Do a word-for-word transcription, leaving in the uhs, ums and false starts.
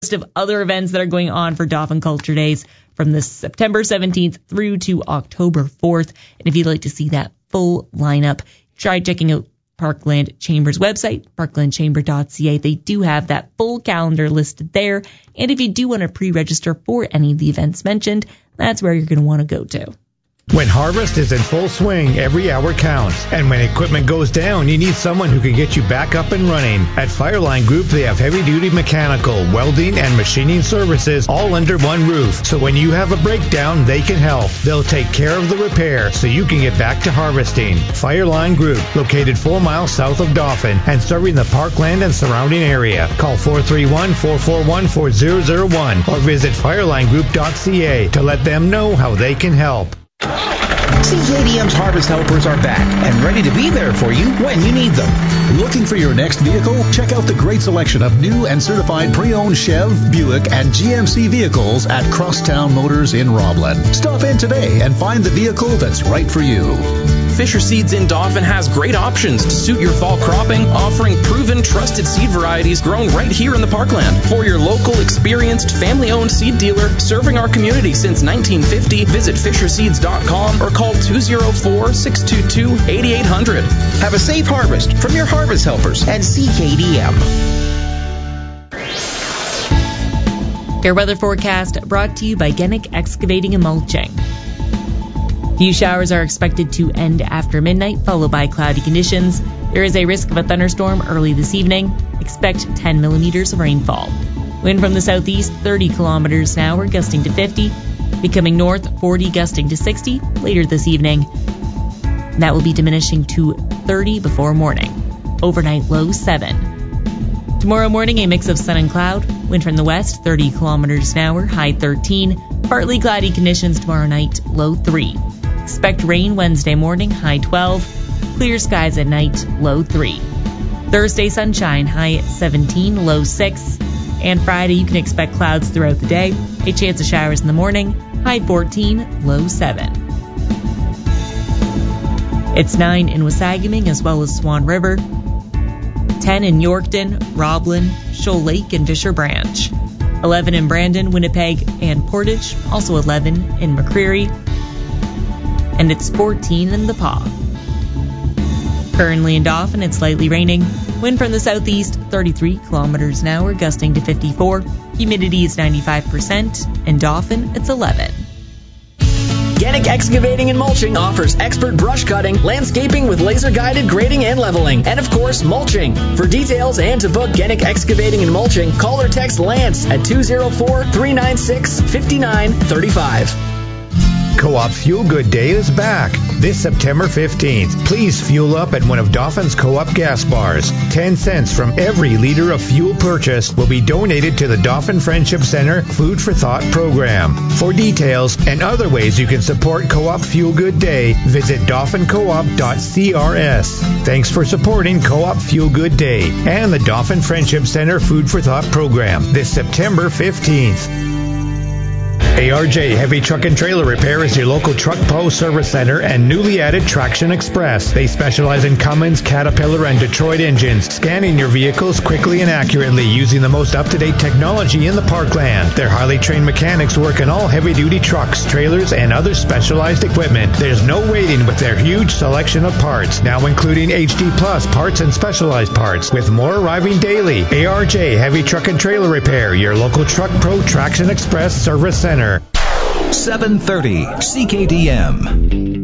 of other events that are going on for Dauphin Culture Days from this September seventeenth through to October fourth. And if you'd like to see that full lineup, try checking out Parkland Chamber's website, parkland chamber dot c a. They do have that full calendar listed there. And if you do want to pre-register for any of the events mentioned, that's where you're going to want to go to. When harvest is in full swing, every hour counts. And when equipment goes down, you need someone who can get you back up and running. At Fireline Group, they have heavy-duty mechanical, welding, and machining services all under one roof. So when you have a breakdown, they can help. They'll take care of the repair so you can get back to harvesting. Fireline Group, located four miles south of Dauphin and serving the Parkland and surrounding area. Call four three one, four four one, four zero zero one or visit fireline group dot c a to let them know how they can help. C K D M's Harvest Helpers are back and ready to be there for you when you need them. Looking for your next vehicle? Check out the great selection of new and certified pre-owned Chev, Buick, and G M C vehicles at Crosstown Motors in Roblin. Stop in today and find the vehicle that's right for you. Fisher Seeds in Dauphin has great options to suit your fall cropping, offering proven, trusted seed varieties grown right here in the Parkland. For your local, experienced, family-owned seed dealer serving our community since nineteen fifty, visit fisher seeds dot com or call two oh four, six two two, eight eight hundred. Have a safe harvest from your Harvest Helpers and C K D M. Your weather forecast brought to you by Genick Excavating and Mulching. Few showers are expected to end after midnight, followed by cloudy conditions. There is a risk of a thunderstorm early this evening. Expect ten millimeters of rainfall. Wind from the southeast, thirty kilometers an hour, gusting to fifty. Becoming north, forty, gusting to sixty later this evening. That will be diminishing to thirty before morning. Overnight low seven. Tomorrow morning, a mix of sun and cloud. Wind from the west, thirty kilometers an hour, high thirteen. Partly cloudy conditions tomorrow night, low three. Expect rain Wednesday morning, high twelve. Clear skies at night, low three. Thursday sunshine, high seventeen, low six. And Friday you can expect clouds throughout the day. A chance of showers in the morning, high fourteen, low seven. It's nine in Wasagaming as well as Swan River. ten in Yorkton, Roblin, Shoal Lake, and Fisher Branch. eleven in Brandon, Winnipeg, and Portage. Also eleven in McCreary. And it's fourteen in the Paw. Currently in Dauphin, it's lightly raining. Wind from the southeast, thirty-three kilometers an hour, gusting to fifty-four. Humidity is ninety-five percent. In Dauphin, it's eleven. Genick Excavating and Mulching offers expert brush cutting, landscaping with laser-guided grading and leveling, and of course, mulching. For details and to book Genick Excavating and Mulching, call or text Lance at two oh four, three nine six, five nine three five. Co-op Fuel Good Day is back this September fifteenth. Please fuel up at one of Dauphin's Co-op gas bars. Ten cents from every liter of fuel purchased will be donated to the Dauphin Friendship Center Food for Thought program. For details and other ways you can support Co-op Fuel Good Day, visit dauphin co op dot c r s. Thanks for supporting Co-op Fuel Good Day and the Dauphin Friendship Center Food for Thought program this September fifteenth. A R J Heavy Truck and Trailer Repair is your local truck pro service center and newly added Traction Express. They specialize in Cummins, Caterpillar, and Detroit engines, scanning your vehicles quickly and accurately using the most up-to-date technology in the Parkland. Their highly trained mechanics work on all heavy-duty trucks, trailers, and other specialized equipment. There's no waiting with their huge selection of parts, now including H D Plus parts and specialized parts, with more arriving daily. A R J Heavy Truck and Trailer Repair, your local truck pro Traction Express service center. seven thirty C K D M.